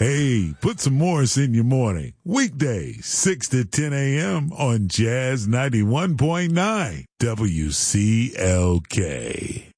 Hey, put some Morris in your morning. Weekdays, 6 to 10 a.m. on Jazz 91.9 WCLK.